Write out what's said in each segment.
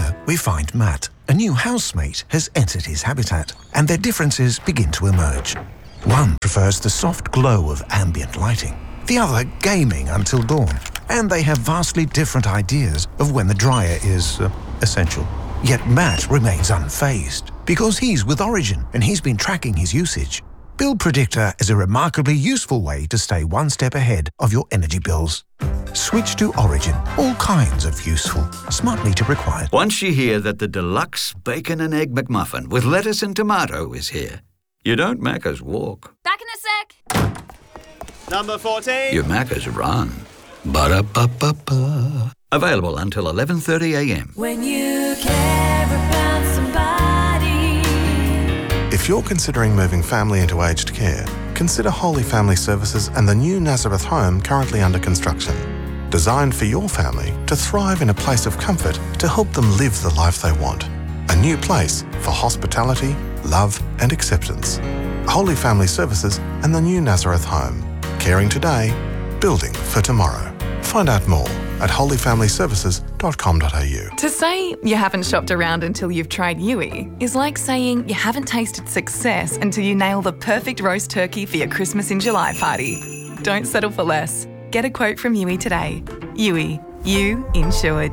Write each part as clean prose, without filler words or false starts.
Here, we find Matt. A new housemate has entered his habitat, and their differences begin to emerge. One prefers the soft glow of ambient lighting, the other gaming until dawn, and they have vastly different ideas of when the dryer is essential. Yet Matt remains unfazed, because he's with Origin and he's been tracking his usage. Bill Predictor is a remarkably useful way to stay one step ahead of your energy bills. Switch to Origin. All kinds of useful. Smart meter required. Once you hear that the deluxe bacon and egg McMuffin with lettuce and tomato is here, you don't Macca's walk. Back in a sec. Number 14. You Macca's run. Ba-da-ba-ba-ba. Available until 11:30 a.m. When you care about somebody. If you're considering moving family into aged care, consider Holy Family Services and the new Nazareth home currently under construction. Designed for your family to thrive in a place of comfort to help them live the life they want. A new place for hospitality, love and acceptance. Holy Family Services and the new Nazareth home. Caring today, building for tomorrow. Find out more at holyfamilyservices.com.au. To say you haven't shopped around until you've tried Yui is like saying you haven't tasted success until you nail the perfect roast turkey for your Christmas in July party. Don't settle for less. Get a quote from Yui today. Yui, you insured.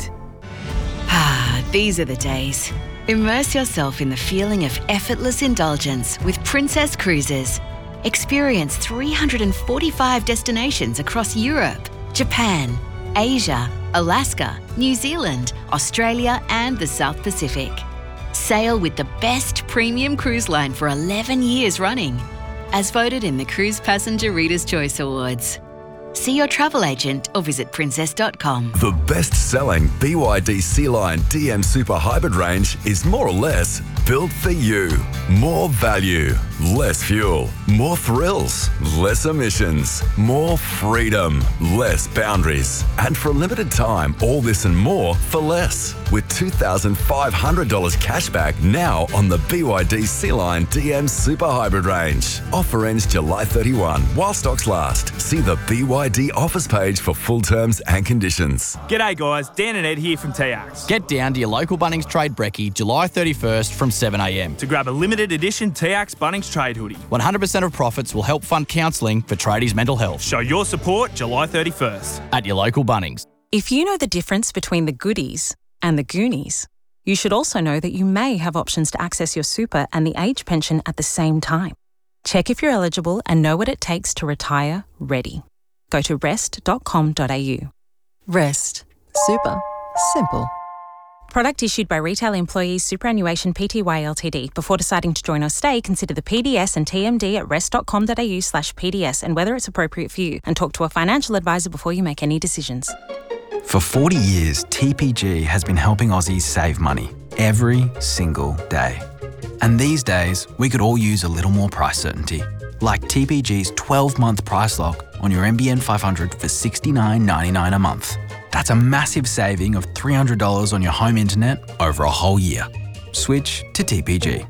These are the days. Immerse yourself in the feeling of effortless indulgence with Princess Cruises. Experience 345 destinations across Europe, Japan, Asia, Alaska, New Zealand, Australia and the South Pacific. Sail with the best premium cruise line for 11 years running, as voted in the Cruise Passenger Reader's Choice Awards. See your travel agent or visit princess.com. The best-selling BYD Sea-Line DM Super Hybrid range is more or less built for you. More value, less fuel, more thrills, less emissions, more freedom, less boundaries. And for a limited time, all this and more for less. With $2,500 cashback now on the BYD Sea-Line DM Super Hybrid range. Offer ends July 31 while stocks last. See the BYD offers page for full terms and conditions. G'day guys, Dan and Ed here from TX. Get down to your local Bunnings Trade Brekkie July 31st from 7am To grab a limited edition TX Bunnings Trade hoodie. 100% of profits will help fund counselling for tradies' mental health. Show your support July 31st. At your local Bunnings. If you know the difference between the goodies and the Goonies, you should also know that you may have options to access your super and the age pension at the same time. Check if you're eligible and know what it takes to retire ready. Go to rest.com.au. Rest. Super. Simple. Product issued by Retail Employees Superannuation Pty Ltd. Before deciding to join or stay, consider the PDS and TMD at rest.com.au/PDS and whether it's appropriate for you, and talk to a financial advisor before you make any decisions. For 40 years, TPG has been helping Aussies save money every single day. And these days, we could all use a little more price certainty, like TPG's 12-month price lock on your NBN 500 for $69.99 a month. That's a massive saving of $300 on your home internet over a whole year. Switch to TPG.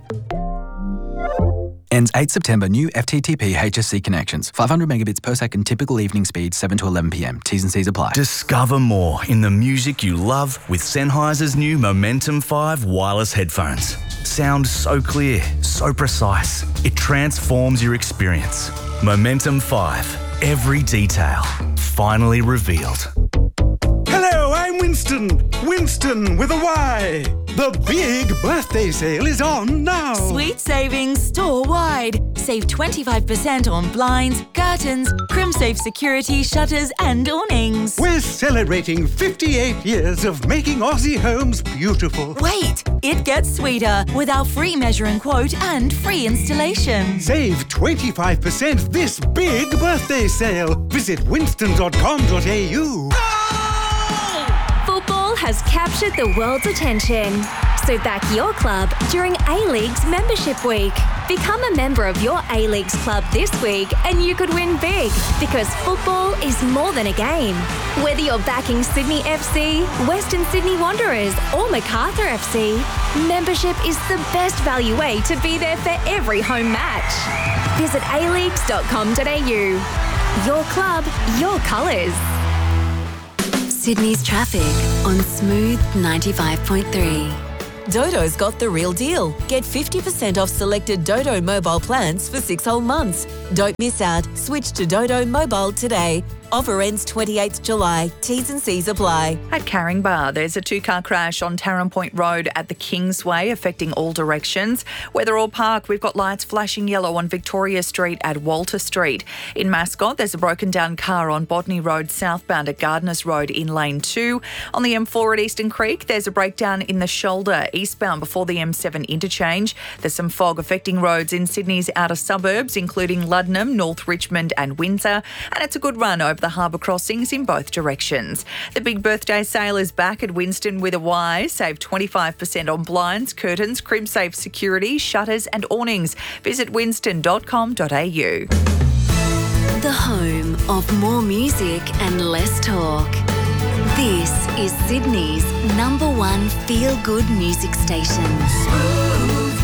Ends 8 September. New FTTP HSC connections. 500 megabits per second. Typical evening speed 7 to 11 p.m. T's and C's apply. Discover more in the music you love with Sennheiser's new Momentum 5 wireless headphones. Sound so clear, so precise. It transforms your experience. Momentum 5. Every detail finally revealed. Hello, I'm Winston. Winston with a Y. The big birthday sale is on now. Sweet savings store-wide. Save 25% on blinds, curtains, CrimSafe security shutters and awnings. We're celebrating 58 years of making Aussie homes beautiful. Wait, it gets sweeter with our free measure and quote and free installation. Save 25% this big birthday sale. Visit winston.com.au. Football has captured the world's attention. So back your club during A-League's Membership Week. Become a member of your A-League's club this week and you could win big, because football is more than a game. Whether you're backing Sydney FC, Western Sydney Wanderers or Macarthur FC, membership is the best value way to be there for every home match. Visit aleagues.com.au. Your club, your colours. Sydney's traffic on Smooth 95.3. Dodo's got the real deal. Get 50% off selected Dodo mobile plans for 6 whole months. Don't miss out. Switch to Dodo Mobile today. Offer ends 28th July. T's and C's apply. At Caringbah, there's a two-car crash on Tarrant Point Road at the Kingsway, affecting all directions. Wetherall Park, we've got lights flashing yellow on Victoria Street at Walter Street. In Mascot, there's a broken-down car on Botany Road southbound at Gardners Road in Lane 2. On the M4 at Eastern Creek, there's a breakdown in the shoulder eastbound before the M7 interchange. There's some fog affecting roads in Sydney's outer suburbs, including Luddenham, North Richmond and Windsor. And it's a good run over the harbour crossings in both directions. The big birthday sale is back at Winston with a Y. Save 25% on blinds, curtains, CrimSafe security, shutters and awnings. Visit winston.com.au. The home of more music and less talk. This is Sydney's #1 feel-good music station. Smooth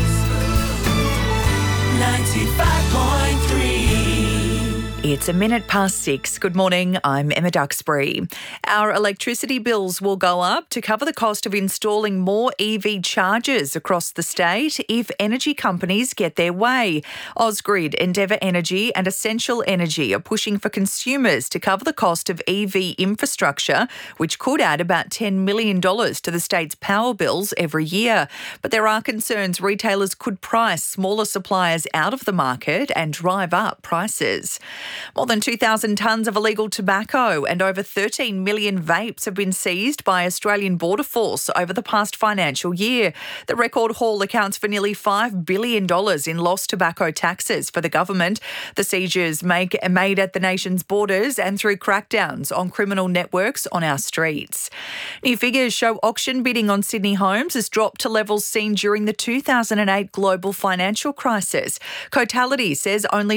95.3. It's 6:01. Good morning, I'm Emma Duxbury. Our electricity bills will go up to cover the cost of installing more EV chargers across the state if energy companies get their way. Ausgrid, Endeavour Energy and Essential Energy are pushing for consumers to cover the cost of EV infrastructure, which could add about $10 million to the state's power bills every year. But there are concerns retailers could price smaller suppliers out of the market and drive up prices. More than 2,000 tonnes of illegal tobacco and over 13 million vapes have been seized by Australian Border Force over the past financial year. The record haul accounts for nearly $5 billion in lost tobacco taxes for the government. The seizures made at the nation's borders and through crackdowns on criminal networks on our streets. New figures show auction bidding on Sydney homes has dropped to levels seen during the 2008 global financial crisis. Cotality says only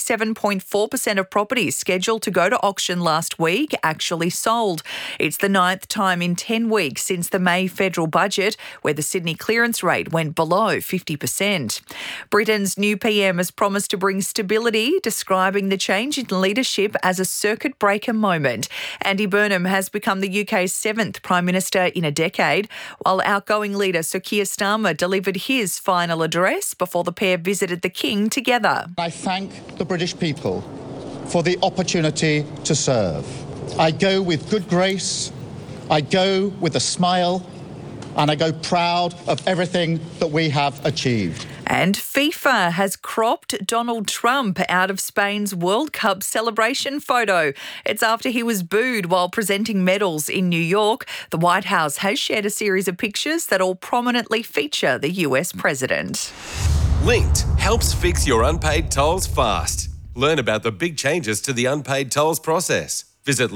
47.4% of properties scheduled to go to auction last week actually sold. It's the 9th time in 10 weeks since the May federal budget where the Sydney clearance rate went below 50%. Britain's new PM has promised to bring stability, describing the change in leadership as a circuit breaker moment. Andy Burnham has become the UK's 7th Prime Minister in a decade, while outgoing leader Sir Keir Starmer delivered his final address before the pair visited the King together. I thank the British people for the opportunity to serve. I go with good grace, I go with a smile, and I go proud of everything that we have achieved. And FIFA has cropped Donald Trump out of Spain's World Cup celebration photo. It's after he was booed while presenting medals in New York. The White House has shared a series of pictures that all prominently feature the US president. Linked helps fix your unpaid tolls fast. Learn about the big changes to the unpaid tolls process. Visit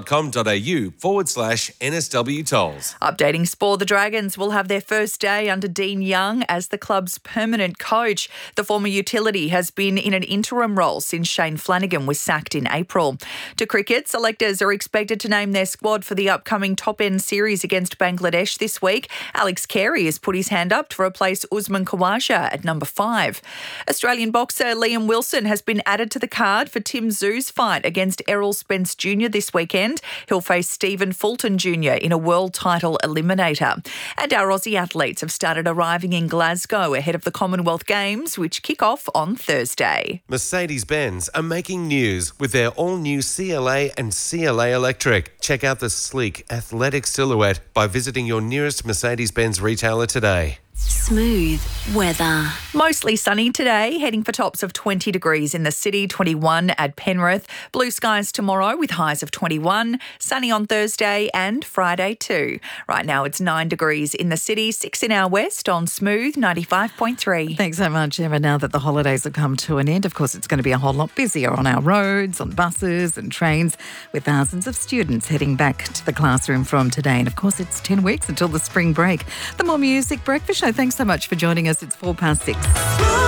linked.com.au/NSW tolls. Updating sport, the Dragons will have their first day under Dean Young as the club's permanent coach. The former utility has been in an interim role since Shane Flanagan was sacked in April. To cricket, selectors are expected to name their squad for the upcoming top-end series against Bangladesh this week. Alex Carey has put his hand up to replace Usman Khawaja at number 5. Australian boxer Liam Wilson has been added to the card for Tim Tszju's fight against Errol Spence Jr. this weekend. He'll face Stephen Fulton Jr. in a world title eliminator. And our Aussie athletes have started arriving in Glasgow ahead of the Commonwealth Games, which kick off on Thursday. Mercedes-Benz are making news with their all-new CLA and CLA Electric. Check out the sleek, athletic silhouette by visiting your nearest Mercedes-Benz retailer today. Smooth weather. Mostly sunny today, heading for tops of 20 degrees in the city, 21 at Penrith. Blue skies tomorrow with highs of 21. Sunny on Thursday and Friday too. Right now it's 9 degrees in the city, 6 in our west on Smooth 95.3. Thanks so much, Emma. Now that the holidays have come to an end, of course, it's going to be a whole lot busier on our roads, on buses and trains, with thousands of students heading back to the classroom from today. And of course, it's 10 weeks until the spring break. The More Music Breakfast Show. Thanks so much for joining us. It's 6:04.